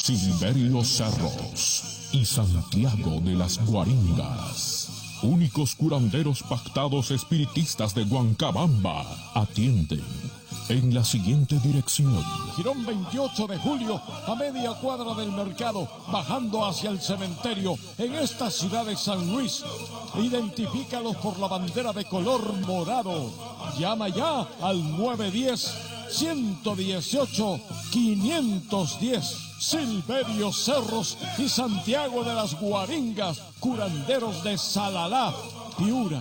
Silverio Cerros y Santiago de las Guaringas, únicos curanderos pactados espiritistas de Huancabamba, atienden en la siguiente dirección: Girón 28 de julio, a media cuadra del mercado, bajando hacia el cementerio, en esta ciudad de San Luis. Identifícalos por la bandera de color morado. Llama ya al 910-118-510. Silverio Cerros y Santiago de las Guaringas, curanderos de Salalá, Piura.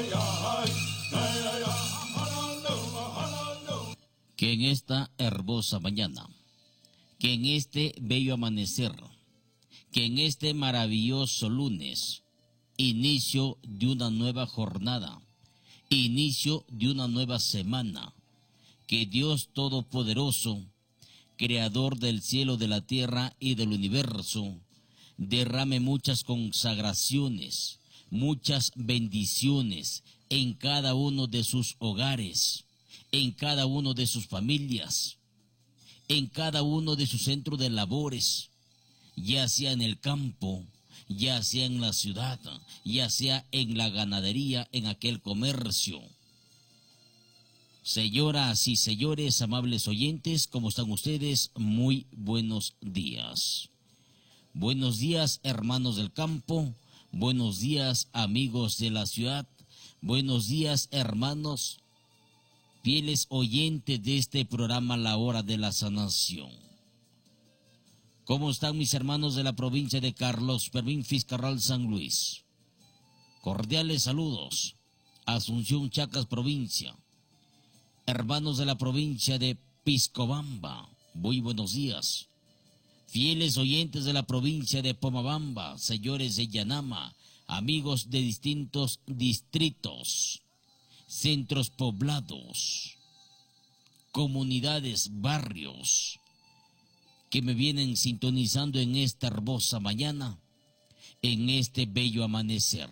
Que en esta hermosa mañana, que en este bello amanecer, que en este maravilloso lunes, inicio de una nueva jornada, inicio de una nueva semana, que Dios Todopoderoso, Creador del cielo, de la tierra y del universo, derrame muchas consagraciones, muchas bendiciones en cada uno de sus hogares, en cada uno de sus familias, en cada uno de sus centros de labores, ya sea en el campo, ya sea en la ciudad, ya sea en la ganadería, en aquel comercio. Señoras y señores, amables oyentes, ¿cómo están ustedes? Muy buenos días. Buenos días, hermanos del campo. Buenos días, amigos de la ciudad. Buenos días, hermanos fieles oyentes de este programa La Hora de la Sanación. ¿Cómo están mis hermanos de la provincia de Carlos Fermín Fiscarral, San Luis? Cordiales saludos. Asunción, Chacas, provincia. Hermanos de la provincia de Piscobamba, muy buenos días. Fieles oyentes de la provincia de Pomabamba, señores de Yanama, amigos de distintos distritos, centros poblados, comunidades, barrios, que me vienen sintonizando en esta hermosa mañana, en este bello amanecer.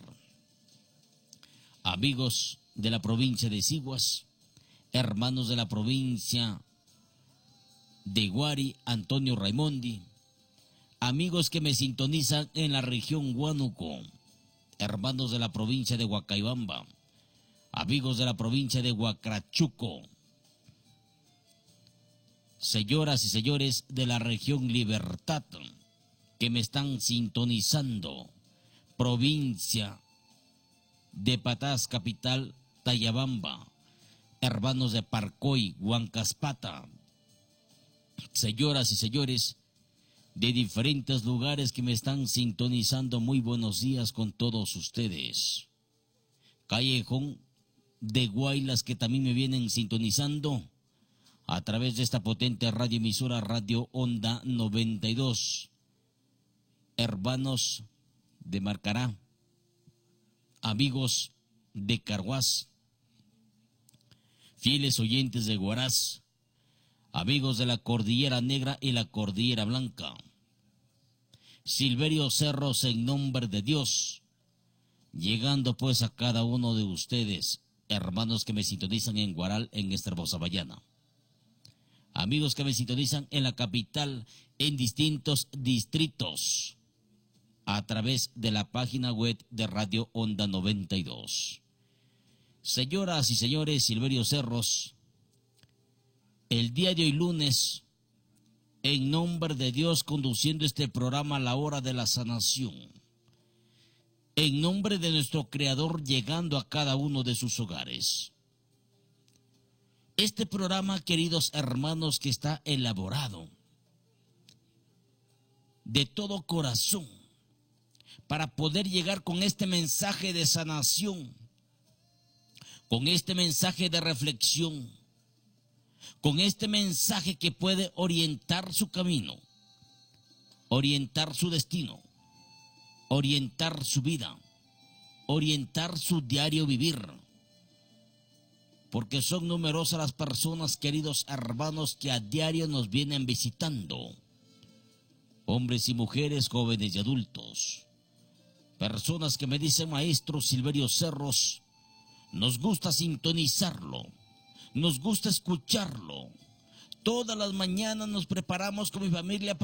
Amigos de la provincia de Siguas, hermanos de la provincia de Guari, Antonio Raimondi, amigos que me sintonizan en la región Huánuco, hermanos de la provincia de Huacaibamba, amigos de la provincia de Huacrachuco, señoras y señores de la región Libertad que me están sintonizando, provincia de Patás, capital Tayabamba, hermanos de Parcoy, Huancaspata, señoras y señores de diferentes lugares que me están sintonizando, muy buenos días con todos ustedes. Callejón de Guaylas, que también me vienen sintonizando a través de esta potente radioemisora Radio Onda 92. Hermanos de Marcará, amigos de Carhuaz, fieles oyentes de Huaraz, amigos de la Cordillera Negra y la Cordillera Blanca. Silverio Cerros, en nombre de Dios, llegando pues a cada uno de ustedes, hermanos que me sintonizan en Guaral, en esta hermosa mañana. Amigos que me sintonizan en la capital, en distintos distritos, a través de la página web de Radio Onda 92. Señoras y señores, Silverio Cerros, el día de hoy lunes, en nombre de Dios, conduciendo este programa La Hora de la Sanación, en nombre de nuestro Creador, llegando a cada uno de sus hogares. Este programa, queridos hermanos, que está elaborado de todo corazón para poder llegar con este mensaje de sanación, con este mensaje de reflexión, con este mensaje que puede orientar su camino, orientar su destino, orientar su vida, orientar su diario vivir. Porque son numerosas las personas, queridos hermanos, que a diario nos vienen visitando. Hombres y mujeres, jóvenes y adultos. Personas que me dicen: maestro Silverio Cerros, nos gusta sintonizarlo, nos gusta escucharlo. Todas las mañanas nos preparamos con mi familia